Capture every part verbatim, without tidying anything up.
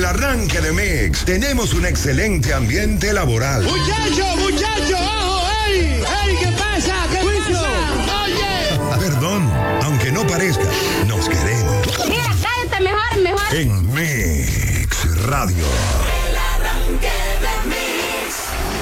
arranque de Mix, tenemos un excelente ambiente laboral. Muchacho, muchacho, ojo, ey, ey, ¿qué pasa? ¿Qué pasa? Oye. Perdón, aunque no parezca, nos queremos. Mira, cállate mejor, mejor. En Mix Radio. El arranque de Mix.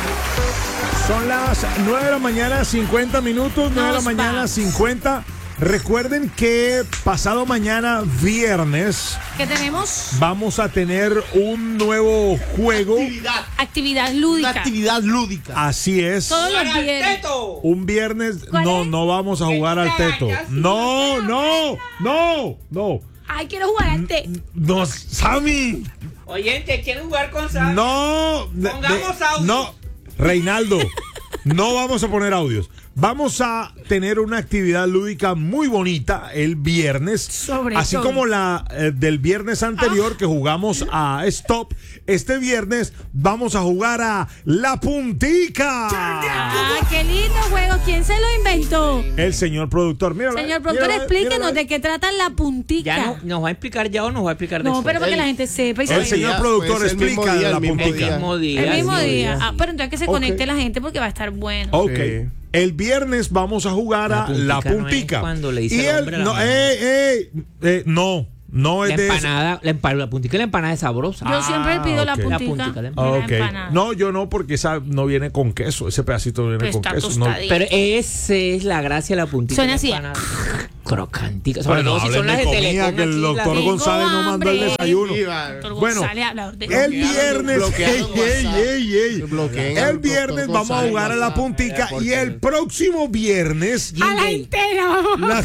Son las nueve de la mañana, cincuenta minutos, nueve de la mañana, vamos. cincuenta. Recuerden que pasado mañana, viernes, ¿Qué tenemos? vamos a tener un nuevo juego. Actividad. Actividad lúdica. Una actividad lúdica. Así es. Todos los viernes. Un viernes, ¿Cuál no, es? no vamos a jugar al teto. No, no, no, no. Ay, quiero jugar al té. No, Sammy. Oyente, ¿quieren jugar con Sam? No. de- Pongamos de- audio. No, Reinaldo, no vamos a poner audios. Vamos a tener una actividad lúdica muy bonita el viernes, Sobre así todo. como la eh, del viernes anterior Ah. que jugamos a Stop. Este viernes vamos a jugar a La Puntica. Ah, qué lindo juego. ¿Quién se lo inventó? El señor productor, mira. Señor productor, explíquenos de qué trata la puntica. ¿Ya no, nos va a explicar ya o nos va a explicar No, después? pero para que El- la gente sepa. Y El se- señor día, productor pues, el mismo explica día, La el mismo Puntica. día. El mismo día. el mismo sí. día. Ah, pero entonces que se Ok. conecte la gente porque va a estar bueno. Ok. Sí. El viernes vamos a jugar a La La puntica no Puntica. es cuando le dice y el el, hombre a la no, mujer. eh, eh, eh, no, no La es de eso. empanada, la, empa- la puntica y la empanada es sabrosa. Yo siempre pido la ok. puntica. La puntica, la de empanada. la Ok. empanada. No, yo no, porque esa no viene con queso. Ese pedacito no viene Pues con está queso. No. tostadito. Pero esa es la gracia de la puntica. Suena la así. empanada. Crocantica. Sobre Bueno, todo si hablen son las de de comida, Telecom. que el aquí, las doctor de- Tengo González no mandó el hambre. desayuno. Doctor Bueno, González habla de- El viernes, bloquean ey, WhatsApp. ey, ey, ey. Bloqueen el al viernes doctor vamos a González jugar a La WhatsApp. Puntica ¿por y qué? el próximo viernes A la Jingle. entera. la,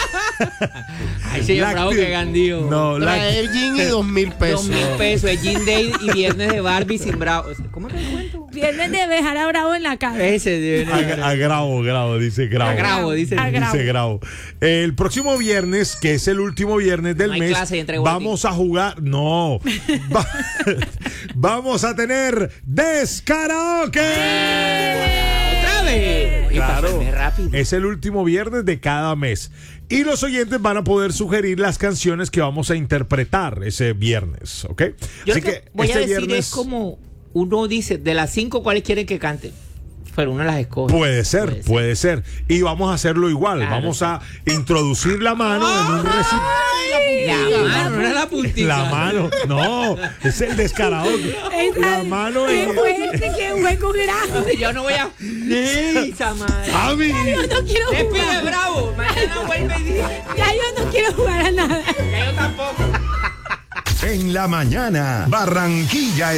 Ay, señor la Bravo, acti- que gandío. No, la, Traer gin y dos mil pesos. Dos mil pesos. Es Gin Day y viernes de Barbie sin Bravo. ¿Cómo es que el cuento? Viernes de dejar a Bravo en la casa. Ese de a, a Gravo, Gravo, dice Gravo. A Gravo, dice. A Gravo. Dice Gravo. El próximo viernes, que es el último viernes del No hay mes, clase y entrega vamos a jugar. No. Va- vamos a tener Deskaraoke. ¡Otra vez! Oye, Claro. pasó el mes rápido. Es el último viernes de cada mes. Y los oyentes van a poder sugerir las canciones que vamos a interpretar ese viernes, ¿ok? Yo Así lo que voy a decir es como uno dice, de las cinco, ¿cuáles quieren que cante? Pero uno las escoge. Puede ser, puede ser, Y vamos a hacerlo igual. Claro. Vamos a introducir la mano en un recipiente. La mano, no es la puntita. La mano, no, es el deskaraoke. La mano Qué en. fuerte, qué hueco grande. Yo no voy a. ¡Ey, esa madre! ¡Javi! Yo no quiero Despide, jugar. Bravo. Mañana vuelve y dice. Ya yo no quiero jugar a nada. Ya yo tampoco. En la mañana, Barranquilla